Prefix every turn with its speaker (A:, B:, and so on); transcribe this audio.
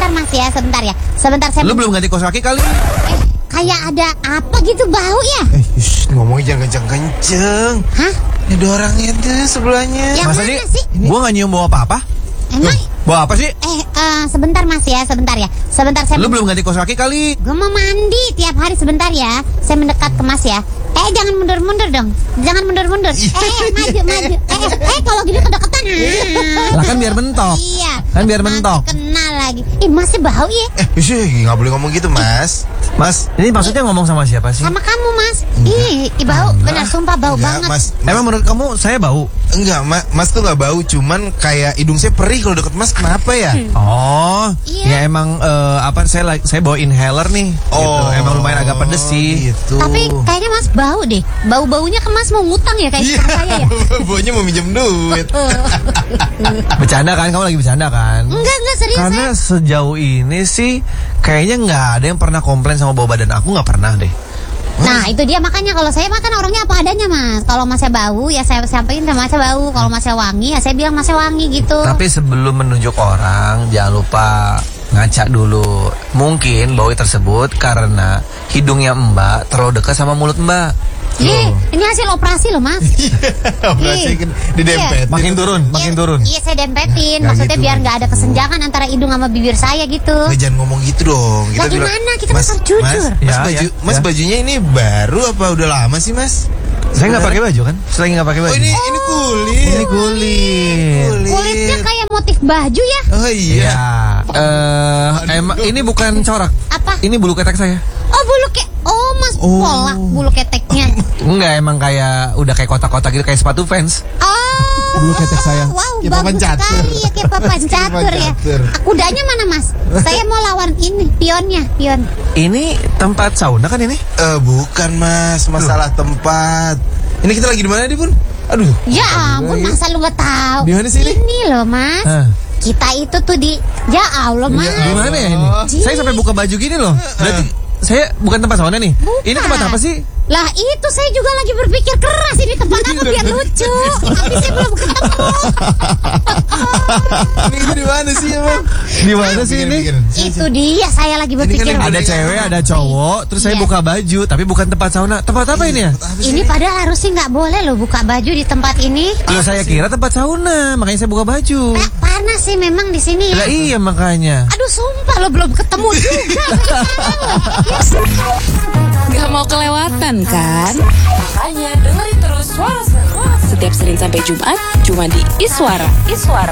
A: sebentar Mas ya, sebentar ya. Sebentar saya.
B: Lu belum ganti kaos kaki kali?
A: Kayak ada apa gitu bau ya?
C: Ngomongnya jangan kenceng-kenceng.
A: Hah?
C: Ini ada orangnya tuh sebelahnya.
A: Yang
B: Masa
A: mana
B: sih?
A: sih?
B: Gua nggak nyium bau apa-apa.
A: Emang?
B: Bau apa sih?
A: Sebentar Mas ya, sebentar ya. Sebentar saya.
B: Lu belum ganti kaos kaki kali?
A: Gue mau mandi tiap hari, sebentar ya. Saya mendekat ke Mas ya. Jangan mundur-mundur dong. Jangan mundur-mundur. Maju. Kalau gini kedeketan.
B: Lah kan biar mentok.
A: Iya.
B: Kan biar mentok.
A: Kenal lagi. Masih bau ya?
C: Nggak boleh ngomong gitu, Mas.
B: Mas, ini maksudnya ngomong sama siapa sih?
A: Sama kamu Mas. Bau. Benar, sumpah bau
C: Enggak,
A: banget.
C: Mas.
B: Emang menurut kamu saya bau?
C: Enggak, Mas tuh nggak bau, cuman kayak hidung saya perih kalau deket Mas. Kenapa ya?
B: Oh,
A: Iya.
B: ya emang saya bawa inhaler nih. Gitu. Emang lumayan agak pedes sih.
C: Gitu.
A: Tapi kayaknya Mas bau deh. Bau-baunya ke Mas mau ngutang ya kayak seperti saya ya.
C: Baunya mau minjem duit.
B: Bercanda kan? Kamu lagi bercanda kan?
A: Enggak serius.
B: Karena sejauh ini sih kayaknya nggak ada yang pernah komplain sama bau badan aku, nggak pernah deh.
A: Nah itu dia, makanya kalau saya makan orangnya apa adanya Mas. Kalau Masnya bau ya saya sampaikan sama Masnya bau. Kalau Masnya wangi ya saya bilang Masnya wangi gitu.
B: Tapi sebelum menunjuk orang, jangan lupa ngaca dulu. Mungkin bau tersebut karena hidungnya Mbak terlalu dekat sama mulut Mbak.
A: Ini hasil operasi loh Mas.
C: Operasi didempet.
B: Makin turun.
A: Iya saya dempetin.
C: Nggak
A: Maksudnya
C: gitu,
A: biar
C: nggak
A: nggak ada
C: gitu.
A: kesenjangan antara hidung sama bibir saya gitu.
C: Jangan ngomong gitu dong.
A: Lah gimana? Kita
C: Mas,
A: kan jujur.
C: Mas, bajunya ini baru apa udah lama sih, Mas?
B: Saya nggak pakai baju kan? Saya lagi nggak pakai baju.
C: Oh, ini kulit.
B: Ini kulit.
A: Kulitnya kayak motif baju ya?
C: Oh iya.
B: Ya, emang ini bukan corak.
A: Apa?
B: Ini bulu ketek saya.
A: Oh bulu Mas polak bulu keteknya.
B: Enggak, emang kayak udah kayak kotak-kotak gitu, kayak sepatu fans.
A: Oh.
B: Bulu ketek saya.
A: Wow,
C: Kayak papan
A: bagus
C: catur.
A: sekali ya, kayak papan catur ya.
C: catur.
A: Kudanya mana Mas? Saya mau lawan ini, pion.
B: Ini tempat sauna kan ini?
C: Bukan, Mas, masalah tempat. Ini kita lagi di mana nih, Bun? Aduh.
A: Ya ampun, masa lu nggak tahu?
C: Di mana sih ini?
A: Ini loh Mas. Kita itu tuh di, ya Allah Mas.
B: Di mana ya ini? Saya sampai buka baju gini loh. Berarti saya bukan tempat sauna nih.
A: Bukan.
B: Ini tempat apa sih?
A: Lah itu saya juga lagi berpikir keras, ini tempat apa biar lucu. Tapi saya belum ketemu.
C: Ini di mana sih, Emang?
B: Di mana sih ini?
A: Itu dia, saya lagi berpikir.
C: kan
B: Ada cewek, ada cowok, terus saya
A: Iya.
B: buka baju, tapi bukan tempat sauna. Tempat apa ini ya?
A: Ini padahal harusnya nggak boleh loh buka baju di tempat ini.
B: Loh, saya kira tempat sauna, makanya saya buka baju.
A: Panas sih memang di sini ya.
B: Lah iya makanya.
A: Aduh sumpah lo belum ketemu juga.
D: Gak mau kelewatan kan? Makanya dengerin terus Suara Seru. Setiap Senin sampai Jumat cuma di Iswara.